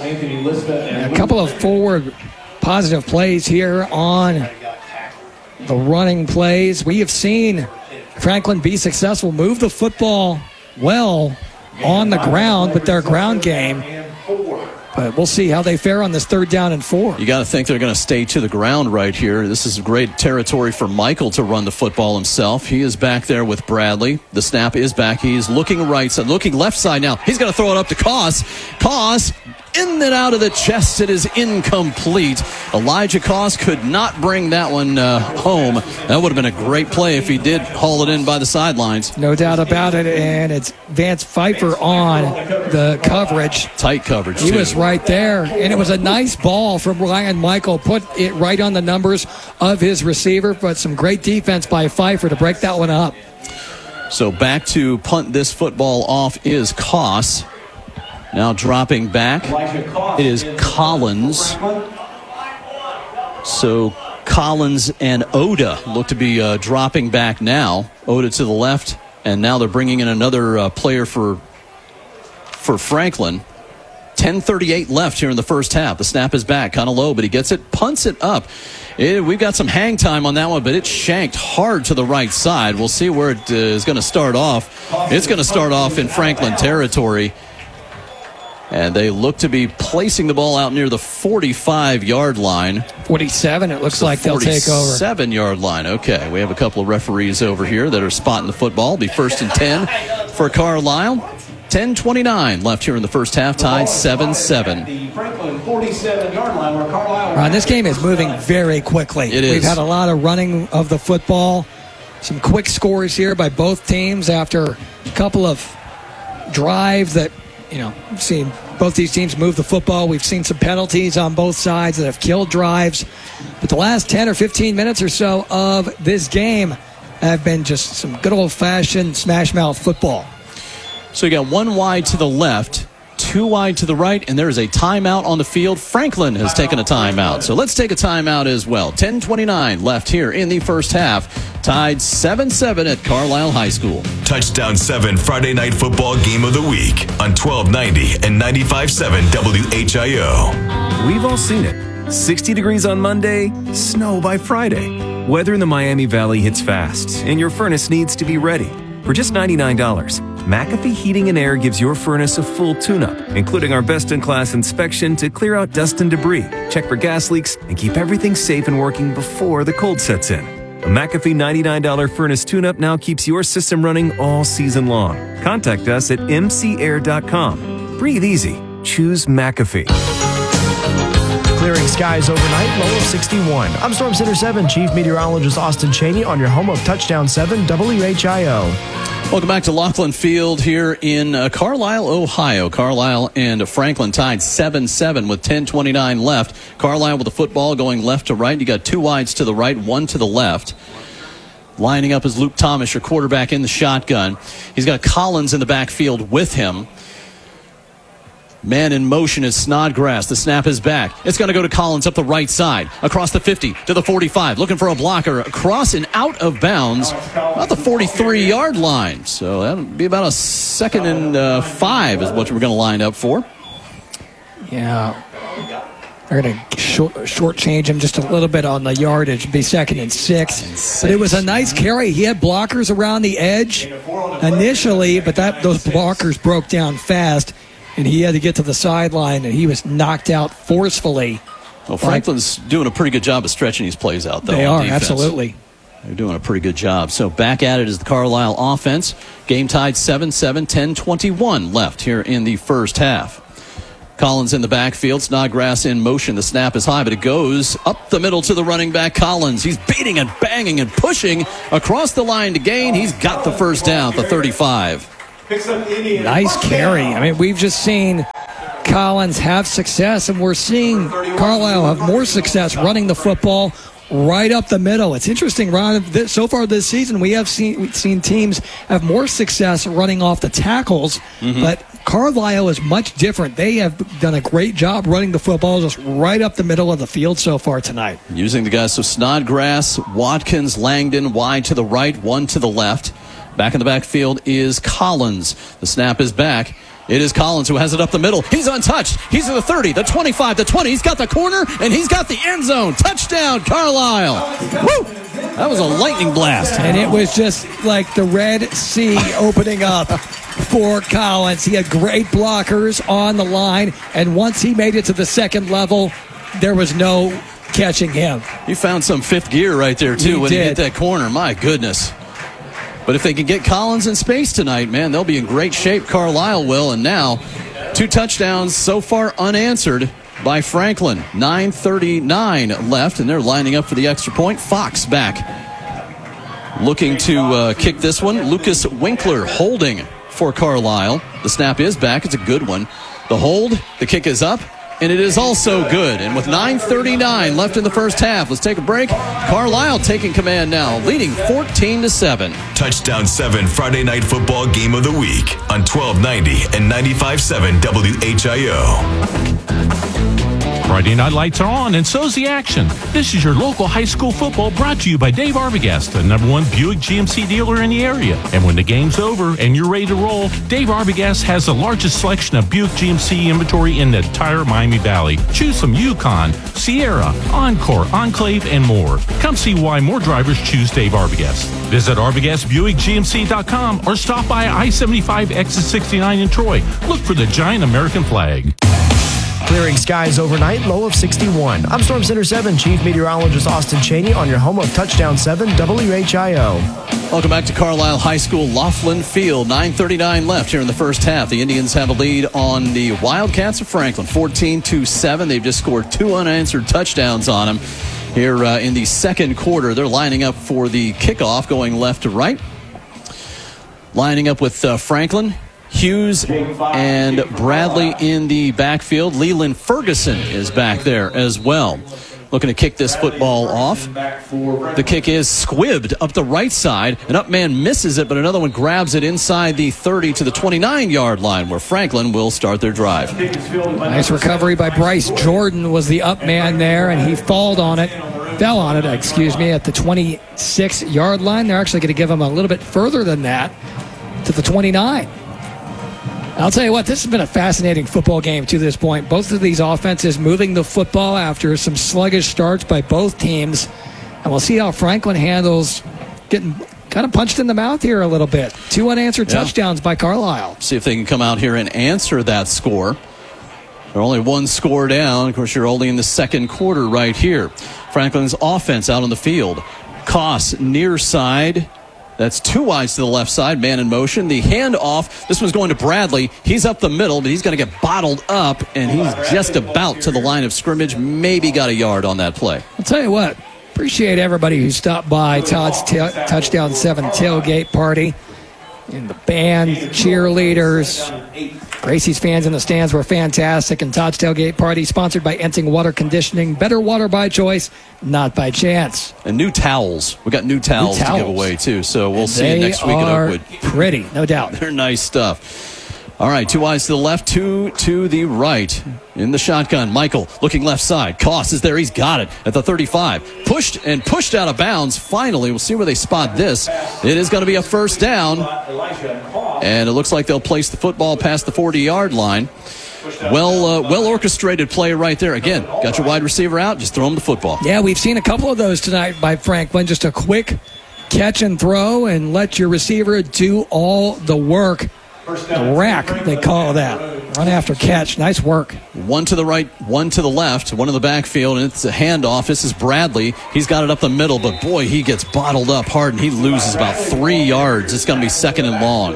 A couple of forward positive plays here on the running plays. We have seen Franklin be successful, move the football well on the ground with their ground game. But we'll see how they fare on this 3rd down and 4. You got to think they're going to stay to the ground right here. This is great territory for Michael to run the football himself. He is back there with Bradley. The snap is back. He's looking right side, looking left side now. He's going to throw it up to Koss. Koss in and out of the chest. It is incomplete. Elijah Koss could not bring that one home. That would have been a great play if he did haul it in by the sidelines. No doubt about it. And it's Vance Pfeiffer on the coverage. Tight coverage, He was right there. And it was a nice ball from Ryan Michael. Put it right on the numbers of his receiver. But some great defense by Pfeiffer to break that one up. So back to punt this football off is Koss. Now dropping back, it is Collins. So Collins and Oda look to be dropping back now. Oda to the left, and now they're bringing in another player for Franklin. 10:38 left here in the first half. The snap is back, kind of low, but he gets it, punts it up. We've got some hang time on that one, but it's shanked hard to the right side. We'll see where it is going to start off. It's going to start off in Franklin territory. And they look to be placing the ball out near the 45-yard line. 47, it looks like they'll take over. 47-yard line. Okay, we have a couple of referees over here that are spotting the football. Be 1st and 10 for Carlisle. 10:29 left here in the first half, tied 7-7. The Franklin 47-yard line where Carlisle. Ron, this game is moving very quickly. It is. We've had a lot of running of the football. Some quick scores here by both teams after a couple of drives that, we've seen both these teams move the football. We've seen some penalties on both sides that have killed drives. But the last 10 or 15 minutes or so of this game have been just some good old-fashioned smash-mouth football. So you got 1 wide to the left, 2 wide to the right, and there is a timeout on the field. Franklin has taken a timeout. So let's take a timeout as well. 10:29 left here in the first half. Tied 7-7 at Carlisle High School. Touchdown 7 Friday Night Football Game of the Week on 1290 and 95.7 WHIO. We've all seen it. 60 degrees on Monday, snow by Friday. Weather in the Miami Valley hits fast, and your furnace needs to be ready. For just $99, McAfee Heating and Air gives your furnace a full tune-up, including our best-in-class inspection to clear out dust and debris, check for gas leaks, and keep everything safe and working before the cold sets in. A McAfee $99 furnace tune-up now keeps your system running all season long. Contact us at mcair.com. Breathe easy. Choose McAfee. Clearing skies overnight, low of 61. I'm Storm Center 7 Chief Meteorologist Austin Cheney on your home of Touchdown 7 WHIO. Welcome back to Laughlin Field here in Carlisle, Ohio. Carlisle and Franklin tied 7-7 with 10:29 left. Carlisle with the football going left to right. You got 2 wides to the right, 1 to the left. Lining up is Luke Thomas, your quarterback in the shotgun. He's got Collins in the backfield with him. Man in motion is Snodgrass. The snap is back. It's going to go to Collins up the right side. Across the 50 to the 45. Looking for a blocker. Across and out of bounds. About the 43-yard line. So that'll be about a 2nd and 5 is what we're going to line up for. Yeah. They're going to shortchange him just a little bit on the yardage. It'd be 2nd and 6. But it was a nice carry. He had blockers around the edge initially, but those blockers broke down fast, and he had to get to the sideline, and he was knocked out forcefully. Well, Franklin's doing a pretty good job of stretching these plays out, though. They are, defense. absolutely. They're doing a pretty good job. So back at it is the Carlisle offense. Game tied 7-7, 10:21 left here in the first half. Collins in the backfield. Snodgrass in motion. The snap is high, but it goes up the middle to the running back, Collins. He's beating and banging and pushing across the line to gain. He's got the first down at the 35. Nice carry. I mean, we've just seen Collins have success, and we're seeing Carlisle have more success running the football right up the middle. It's interesting, Ron. So far this season, we've seen teams have more success running off the tackles, but Carlisle is much different. They have done a great job running the football just right up the middle of the field so far tonight. Using the guys, so Snodgrass, Watkins, Langdon, wide to the right, one to the left. Back in the backfield is Collins. The snap is back. It is Collins who has it up the middle. He's untouched. He's at the 30, the 25, the 20. He's got the corner, and he's got the end zone. Touchdown, Carlisle. Woo! That was a lightning blast. And it was just like the Red Sea opening up for Collins. He had great blockers on the line, and once he made it to the second level, there was no catching him. He found some fifth gear right there, too, when he hit that corner. My goodness. But if they can get Collins in space tonight, man, they'll be in great shape. Carlisle will. And now, 2 touchdowns so far unanswered by Franklin. 9:39 left, and they're lining up for the extra point. Fox back. Looking to kick this one. Lucas Winkler holding for Carlisle. The snap is back. It's a good one. The hold, the kick is up, and it is also good. And with 9:39 left in the first half, let's take a break. Carlisle taking command now, leading 14-7. Touchdown 7 Friday Night Football Game of the Week on 1290 and 95.7 WHIO. Friday night lights are on, and so's the action. This is your local high school football brought to you by Dave Arbogast, the #1 Buick GMC dealer in the area. And when the game's over and you're ready to roll, Dave Arbogast has the largest selection of Buick GMC inventory in the entire Miami Valley. Choose from Yukon, Sierra, Encore, Enclave, and more. Come see why more drivers choose Dave Arbogast. Visit ArbogastBuickGMC.com or stop by I-75 exit 69 in Troy. Look for the giant American flag. Clearing skies overnight, low of 61. I'm Storm Center 7 Chief Meteorologist Austin Cheney on your home of Touchdown 7 WHIO. Welcome back to Carlisle High School, Laughlin Field. 9:39 left here in the first half. The Indians have a lead on the Wildcats of Franklin, 14-7. They've just scored 2 unanswered touchdowns on them here in the second quarter. They're lining up for the kickoff, going left to right. Lining up with Franklin, Hughes, and Bradley in the backfield. Leland Ferguson is back there as well. Looking to kick this football off. The kick is squibbed up the right side. An up man misses it, but another one grabs it inside the 30 to the 29-yard line, where Franklin will start their drive. Nice recovery by Bryce Jordan was the up man there, and he fell on it, at the 26-yard line. They're actually going to give him a little bit further than that, to the 29. I'll tell you what, this has been a fascinating football game to this point. Both of these offenses moving the football after some sluggish starts by both teams. And we'll see how Franklin handles getting kind of punched in the mouth here a little bit. 2 unanswered touchdowns by Carlisle. See if they can come out here and answer that score. They're only 1 score down. Of course, you're only in the second quarter right here. Franklin's offense out on the field. Koss near side. That's 2 wides to the left side, man in motion. The handoff, this one's going to Bradley. He's up the middle, but he's going to get bottled up, and he's just about to the line of scrimmage. Maybe got a yard on that play. I'll tell you what, appreciate everybody who stopped by Todd's Touchdown 7 tailgate party. And the band, cheerleaders, Gracie's fans in the stands were fantastic. And Todd's Tailgate Party, sponsored by Enting Water Conditioning. Better water by choice, not by chance. And new towels. We got new towels to give away, too. So we'll see you next week at Oakwood. They are pretty, no doubt. They're nice stuff. All right, 2 wides to the left, 2 to the right. In the shotgun, Michael looking left side. Koss is there. He's got it at the 35. Pushed out of bounds. Finally, we'll see where they spot this. It is going to be a first down. And it looks like they'll place the football past the 40-yard line. well orchestrated play right there. Again, got your wide receiver out, just throw him the football. Yeah, we've seen a couple of those tonight by Franklin. Just a quick catch and throw and let your receiver do all the work. The rack, they call that. Run after catch. Nice work. One to the right, one to the left, one in the backfield, and it's a handoff. This is Bradley. He's got it up the middle, but boy, he gets bottled up hard, and he loses about 3 yards. It's going to be second and long.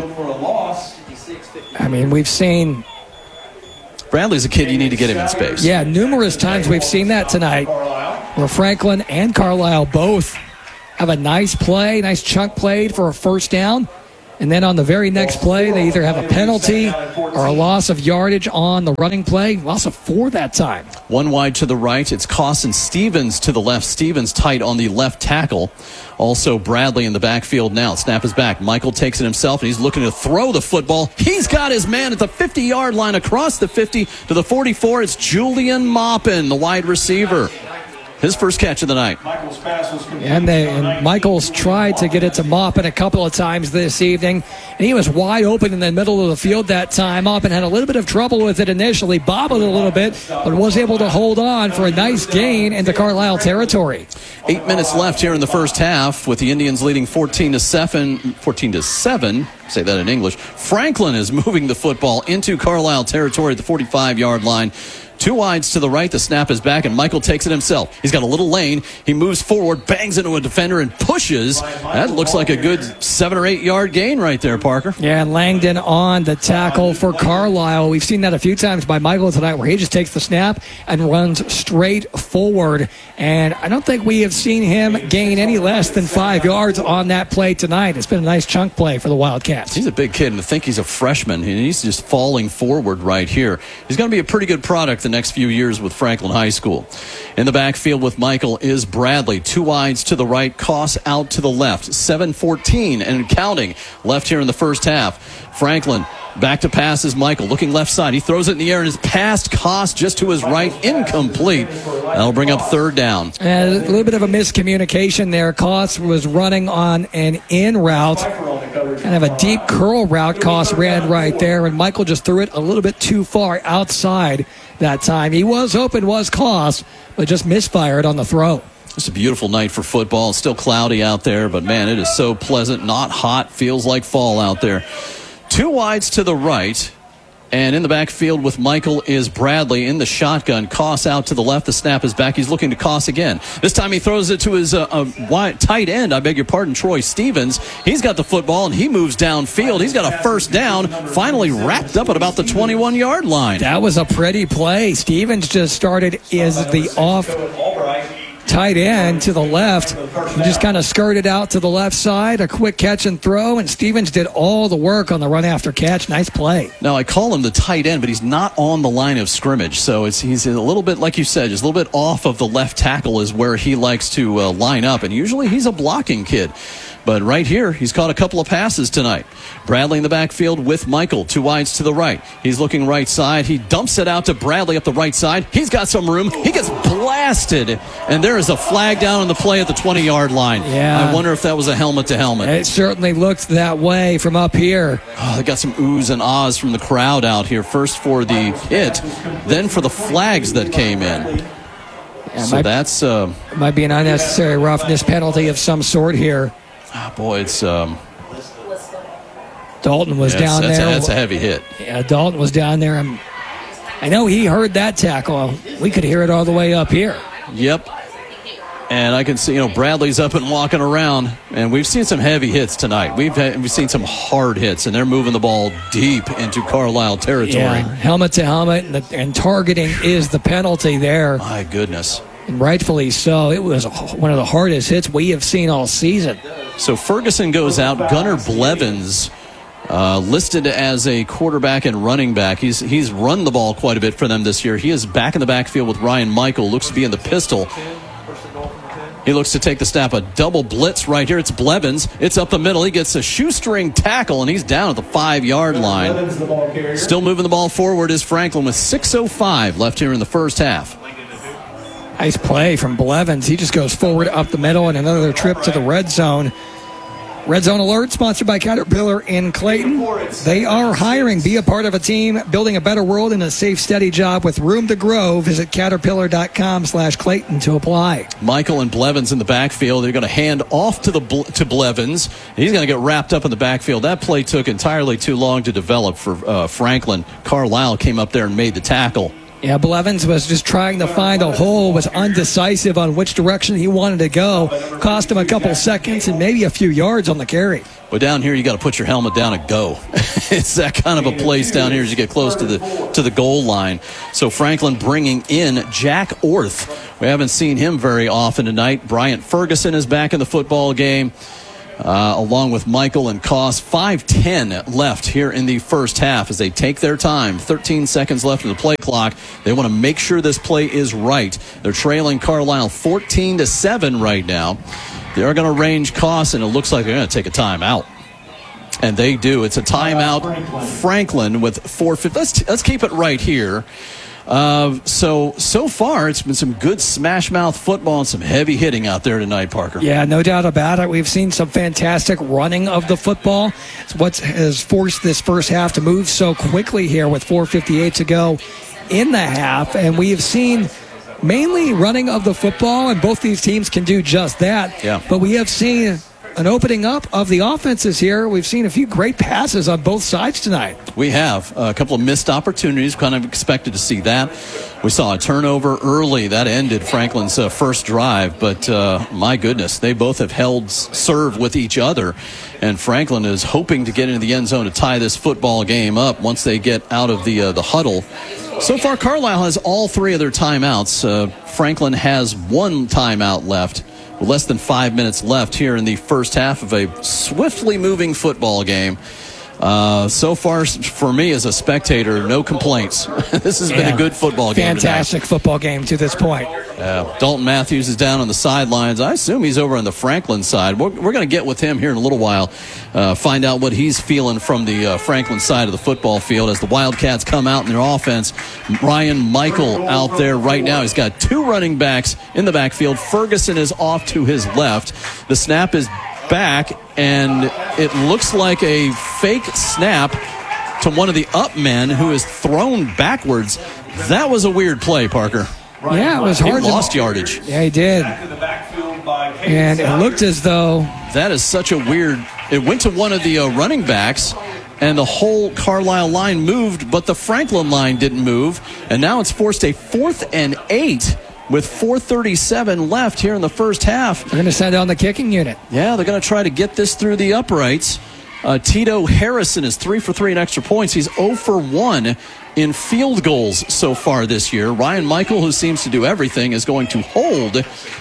I mean, we've seen... Bradley's a kid you need to get him in space. Yeah, numerous times we've seen that tonight, where Franklin and Carlisle both have a nice play, nice chunk played for a first down. And then on the very next play, they either have a penalty or a loss of yardage on the running play. Loss of 4 that time. One wide to the right. It's Costin Stevens to the left. Stevens tight on the left tackle. Also Bradley in the backfield now. Snap is back. Michael takes it himself, and he's looking to throw the football. He's got his man at the 50-yard line across the 50 to the 44. It's Julian Maupin, the wide receiver. His first catch of the night. And Michaels tried to get it to Maupin a couple of times this evening, and he was wide open in the middle of the field that time. Maupin had a little bit of trouble with it initially, bobbled a little bit, but was able to hold on for a nice gain into Carlisle territory. 8 minutes left here in the first half, with the Indians leading 14-7. Say that in English. Franklin is moving the football into Carlisle territory at the 45-yard line. 2 wides to the right. The snap is back, and Michael takes it himself. He's got a little lane. He moves forward, bangs into a defender, and pushes. That looks like a good 7 or 8 yard gain right there, Parker. Yeah, and Langdon on the tackle for Carlisle. We've seen that a few times by Michael tonight, where he just takes the snap and runs straight forward. And I don't think we have seen him gain any less than 5 yards on that play tonight. It's been a nice chunk play for the Wildcats. He's a big kid, and I think he's a freshman, and he's just falling forward right here. He's going to be a pretty good product the next few years with Franklin High School. In the backfield with Michael is Bradley. 2 wides to the right, Koss out to the left. 7:14 and counting left here in the first half. Franklin back to pass is Michael, looking left side. He throws it in the air and is past Koss just to his right, incomplete. That'll bring up third down. A little bit of a miscommunication there. Koss was running on an in route, kind of a deep curl route Koss ran right there, and Michael just threw it a little bit too far outside that time. He was open, was Koss, but just misfired on the throw. It's a beautiful night for football. It's still cloudy out there, but man, it is so pleasant, not hot, feels like fall out there. 2 wides to the right, and in the backfield with Michael is Bradley in the shotgun. Koss out to the left. The snap is back. He's looking to Koss again. This time he throws it to his tight end, Troy Stevens. He's got the football, and he moves downfield. He's got a first down, finally wrapped up at about the 21-yard line. That was a pretty play. Stevens just started as the off tight end to the left. He just kind of skirted out to the left side, a quick catch and throw, and Stevens did all the work on the run after catch. Nice play. Now, I call him the tight end, but he's not on the line of scrimmage, so he's a little bit, like you said, just a little bit off of the left tackle is where he likes to line up, and usually he's a blocking kid. But right here, he's caught a couple of passes tonight. Bradley in the backfield with Michael. 2 wides to the right. He's looking right side. He dumps it out to Bradley up the right side. He's got some room. He gets blasted. And there is a flag down on the play at the 20-yard line. Yeah. I wonder if that was a helmet to helmet. It certainly looked that way from up here. Oh, they got some oohs and ahs from the crowd out here. First for the hit, then for the flags that came in. Yeah, so that's... might be an unnecessary roughness penalty of some sort here. Oh, boy, it's... Dalton was down there. That's a heavy hit. Yeah, Dalton was down there. I know he heard that tackle. We could hear it all the way up here. Yep. And I can see, Bradley's up and walking around, and we've seen some heavy hits tonight. We've seen some hard hits, and they're moving the ball deep into Carlisle territory. Yeah, helmet to helmet, and targeting is the penalty there. My goodness. And rightfully so. It was one of the hardest hits we have seen all season. So Ferguson goes out. Gunnar Blevins listed as a quarterback and running back. He's run the ball quite a bit for them this year. He is back in the backfield with Ryan Michael. Looks to be in the pistol. He looks to take the snap. A double blitz right here. It's Blevins. It's up the middle. He gets a shoestring tackle, and he's down at the 5-yard line. Still moving the ball forward is Franklin with 6:05 left here in the first half. Nice play from Blevins. He just goes forward up the middle, and another trip to the red zone. Red Zone Alert, sponsored by Caterpillar in Clayton. They are hiring. Be a part of a team building a better world in a safe, steady job with room to grow. Visit caterpillar.com/Clayton to apply. Michael and Blevins in the backfield. They're going to hand off to Blevins. He's going to get wrapped up in the backfield. That play took entirely too long to develop for Franklin. Carlisle came up there and made the tackle. Yeah, Blevins was just trying to find a hole, was undecisive on which direction he wanted to go. Cost him a couple seconds and maybe a few yards on the carry. But down here, you got to put your helmet down and go. It's that kind of a place down here as you get close to the goal line. So Franklin bringing in Jack Orth. We haven't seen him very often tonight. Bryant Ferguson is back in the football game. Along with Michael and Koss. 5:10 left here in the first half as they take their time. 13 seconds left in the play clock. They want to make sure this play is right. They're trailing Carlisle 14-7 right now. They are going to range Koss, and it looks like they're going to take a timeout. And they do. It's a timeout. Franklin with 4:50. Let's keep it right here. So far, it's been some good smash mouth football and some heavy hitting out there tonight, Parker. Yeah, no doubt about it. We've seen some fantastic running of the football. It's what has forced this first half to move so quickly here with 4:58 to go in the half. And we have seen mainly running of the football, and both these teams can do just that. Yeah. But we have seen an opening up of the offenses here. We've seen a few great passes on both sides tonight. We have a couple of missed opportunities. Kind of expected to see that. We saw a turnover early. That ended Franklin's first drive. But my goodness, they both have held serve with each other. And Franklin is hoping to get into the end zone to tie this football game up once they get out of the huddle. So far, Carlisle has all three of their timeouts. Franklin has one timeout left. Less than 5 minutes left here in the first half of a swiftly moving football game. So far, for me as a spectator, no complaints. This has been a good football game Fantastic tonight. Football game to this point. Dalton Matthews is down on the sidelines. I assume he's over on the Franklin side. We're going to get with him here in a little while, find out what he's feeling from the Franklin side of the football field as the Wildcats come out in their offense. Ryan Michael out there right now. He's got two running backs in the backfield. Ferguson is off to his left. The snap is back, and it looks like a fake snap to one of the up men who is thrown backwards. That was a weird play, Parker. Yeah, it was hard. He lost yardage. Yeah, he did. And it looked as though... That is such a weird... It went to one of the running backs, and the whole Carlisle line moved, but the Franklin line didn't move. And now it's forced a 4th and 8 with 4:37 left here in the first half. They're going to send down the kicking unit. Yeah, they're going to try to get this through the uprights. Tito Harrison is 3 for 3 in extra points. He's 0 for 1 in field goals so far this year. Ryan Michael, who seems to do everything, is going to hold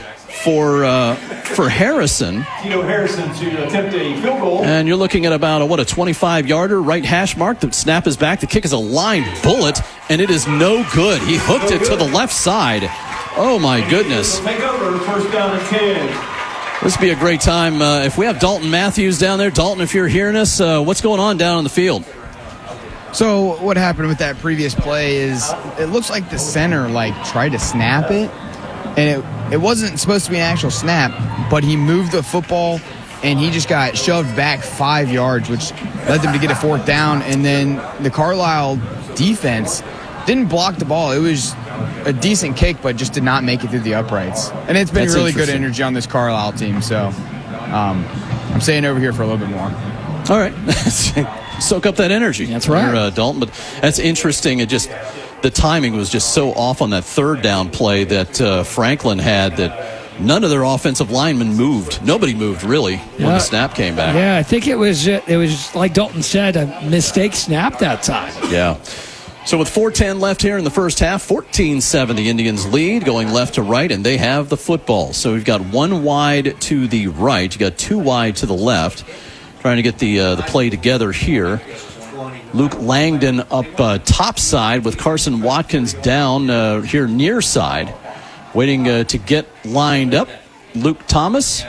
for Harrison. Tito Harrison to attempt a field goal. And you're looking at about a 25-yarder, right hash mark. The snap is back. The kick is a line bullet, and it is no good. He hooked it to the left side. Oh, my goodness. Take over, first down and 10. This would be a great time. If we have Dalton Matthews down there, Dalton, if you're hearing us, what's going on down on the field? So what happened with that previous play is it looks like the center tried to snap it, and it wasn't supposed to be an actual snap, but he moved the football and he just got shoved back 5 yards, which led them to get a 4th down. And then the Carlisle defense didn't block the ball. It was a decent kick, but just did not make it through the uprights. And it's been really good energy on this Carlisle team, so I'm staying over here for a little bit more. All right. Soak up that energy. That's right. Here, Dalton. But that's interesting. The timing was just so off on that third down play that Franklin had that none of their offensive linemen moved. Nobody moved, really, when the snap came back. Yeah, I think it was like Dalton said, a mistake snap that time. Yeah. So with 4:10 left here in the first half, 14-7, the Indians lead, going left to right, and they have the football. So we've got one wide to the right. You got two wide to the left. Trying to get the play together here. Luke Langdon up top side with Carson Watkins down here near side. Waiting to get lined up. Luke Thomas.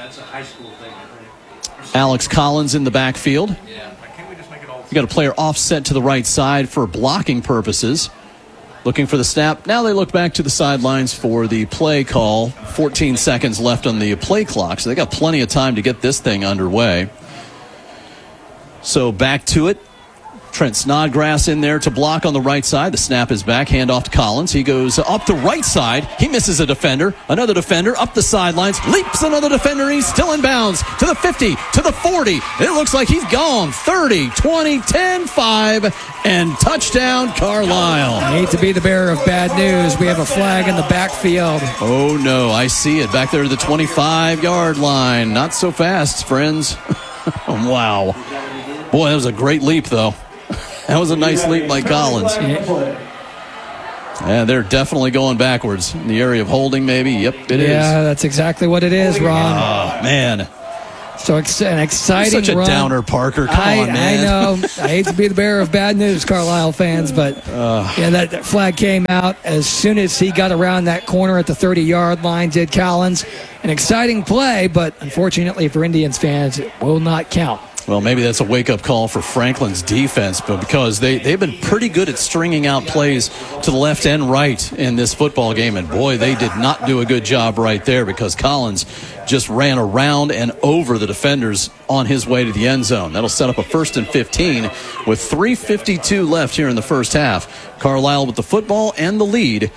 Alex Collins in the backfield. You got a player offset to the right side for blocking purposes. Looking for the snap. Now they look back to the sidelines for the play call. 14 seconds left on the play clock, so they got plenty of time to get this thing underway. So back to it. Trent Snodgrass in there to block on the right side. The snap is back. Hand off to Collins. He goes up the right side. He misses a defender. Another defender up the sidelines. Leaps another defender. He's still in bounds. To the 50. To the 40. It looks like he's gone. 30, 20, 10, 5. And touchdown, Carlisle. I hate to be the bearer of bad news. We have a flag in the backfield. Oh, no. I see it. Back there to the 25-yard line. Not so fast, friends. Wow. Boy, that was a great leap, though. That was a nice leap by Collins. Yeah, they're definitely going backwards. In the area of holding, maybe. Yep, it is. Yeah, that's exactly what it is, Ron. Oh, man. So an exciting You're such a run. downer, Parker. Come on, man. I know. I hate to be the bearer of bad news, Carlisle fans, but that flag came out as soon as he got around that corner at the 30-yard line, did Collins. An exciting play, but unfortunately for Indians fans, it will not count. Well, maybe that's a wake-up call for Franklin's defense, but because they've been pretty good at stringing out plays to the left and right in this football game, and boy, they did not do a good job right there because Collins just ran around and over the defenders on his way to the end zone. That'll set up a 1st and 15 with 3:52 left here in the first half. Carlisle with the football and the lead.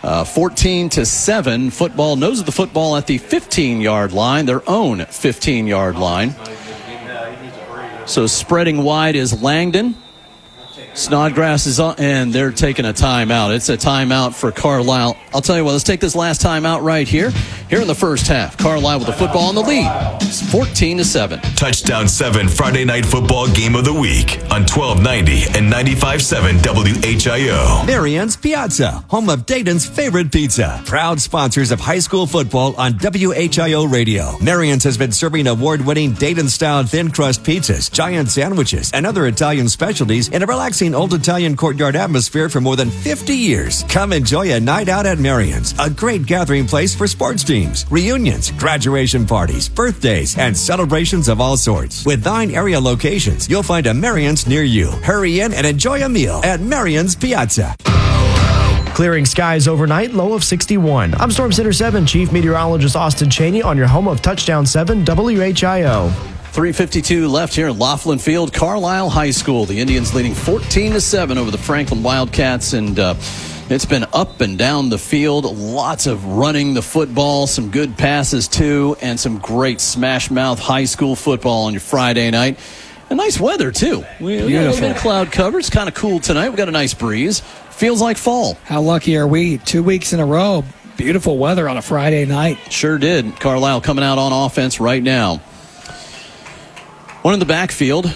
14-7. Football knows the football at the 15-yard line, their own 15-yard line. So spreading wide is Langdon. Snodgrass is on, and they're taking a timeout. It's a timeout for Carlisle. I'll tell you what, let's take this last timeout right here. Here in the first half, Carlisle with the football in the lead. It's 14-7. Touchdown 7 Friday Night Football Game of the Week on 1290 and 95.7 WHIO. Marion's Pizza, home of Dayton's favorite pizza. Proud sponsors of high school football on WHIO Radio. Marion's has been serving award-winning Dayton-style thin crust pizzas, giant sandwiches, and other Italian specialties in a relaxing old Italian courtyard atmosphere for more than 50 years. Come enjoy a night out at Marion's, a great gathering place for sports teams, reunions, graduation parties, birthdays, and celebrations of all sorts. With 9 area locations, you'll find a Marion's near you. Hurry in and enjoy a meal at Marion's Piazza. Clearing skies overnight, low of 61. I'm Storm Center 7 Chief Meteorologist Austin Cheney on your home of Touchdown 7 WHIO. 3:52 left here at Laughlin Field, Carlisle High School. The Indians leading 14-7 over the Franklin Wildcats, and it's been up and down the field. Lots of running the football, some good passes too, and some great smash mouth high school football on your Friday night. And nice weather too. We got a little bit of cloud cover. It's kind of cool tonight. We got a nice breeze. Feels like fall. How lucky are we? 2 weeks in a row. Beautiful weather on a Friday night. Sure did. Carlisle coming out on offense right now. One in the backfield.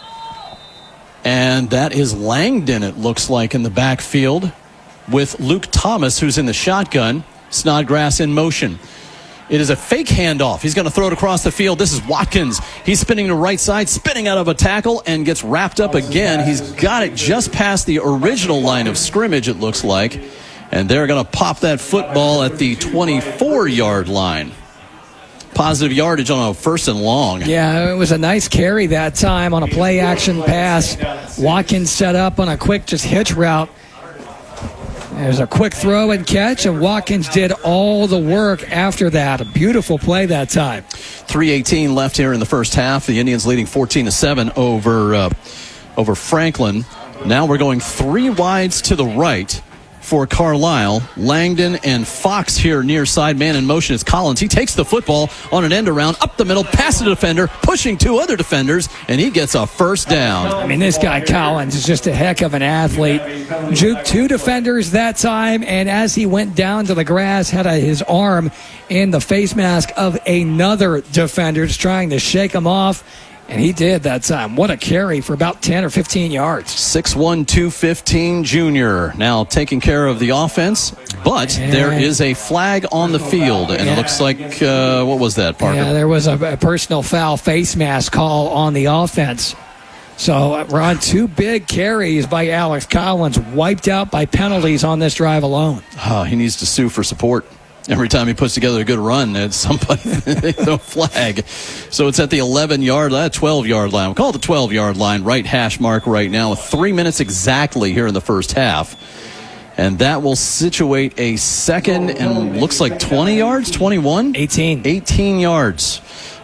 And that is Langdon, it looks like, in the backfield with Luke Thomas, who's in the shotgun. Snodgrass in motion. It is a fake handoff. He's going to throw it across the field. This is Watkins. He's spinning to the right side, spinning out of a tackle, and gets wrapped up again. He's got it just past the original line of scrimmage, it looks like. And they're going to pop that football at the 24-yard line. Positive yardage on a 1st and long. Yeah, it was a nice carry that time on a play-action pass. Watkins set up on a quick just hitch route. There's a quick throw and catch, and Watkins did all the work after that. A beautiful play that time. 3:18 left here in the first half. The Indians leading 14-7 over Franklin. Now we're going 3 wides to the right for Carlisle. Langdon and Fox here near side. Man in motion is Collins. He takes the football on an end around, up the middle, past the defender, pushing 2 other defenders, and he gets a 1st down. I mean, this guy Collins is just a heck of an athlete. Juked 2 defenders that time, and as he went down to the grass, had his arm in the face mask of another defender, just trying to shake him off. And he did that time. What a carry for about 10 or 15 yards. 6'1", 215 junior. Now taking care of the offense, but there is a flag on the field. And it looks like, what was that, Parker? Yeah, there was a personal foul face mask call on the offense. So we're on 2 big carries by Alex Collins, wiped out by penalties on this drive alone. Oh, he needs to sue for support. Every time he puts together a good run, it's somebody they throw a flag. So it's at the 11-yard, 12-yard line. We'll call it the 12-yard line, right hash mark right now, with 3 minutes exactly here in the first half. And that will situate a second and looks like 20 yards, 21? 18. 18 yards.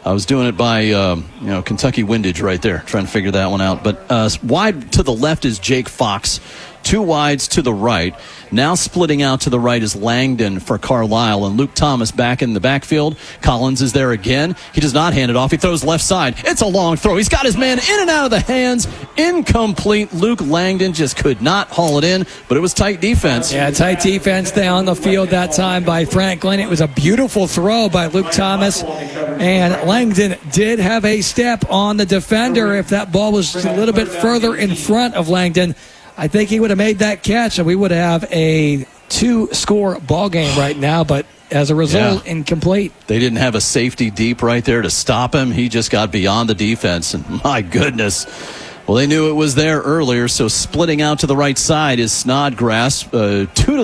I was doing it by, Kentucky windage right there, trying to figure that one out. But wide to the left is Jake Fox. 2 wides to the right. Now splitting out to the right is Langdon for Carlisle, and Luke Thomas back in the backfield. Collins is there again. He does not hand it off. He throws left side. It's a long throw. He's got his man in and out of the hands. Incomplete. Luke Langdon just could not haul it in, but it was tight defense. Yeah, tight defense down the field that time by Franklin. It was a beautiful throw by Luke Thomas, and Langdon did have a step on the defender. If that ball was a little bit further in front of Langdon, I think he would have made that catch, and we would have a 2-score ball game right now. But as a result, incomplete. They didn't have a safety deep right there to stop him. He just got beyond the defense, and my goodness. Well, they knew it was there earlier, so splitting out to the right side is Snodgrass. 2 to